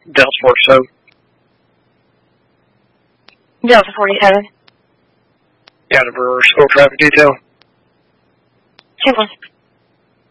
Delta 47. Delta 47. Yeah, the Brewer School Traffic Detail. 2-1.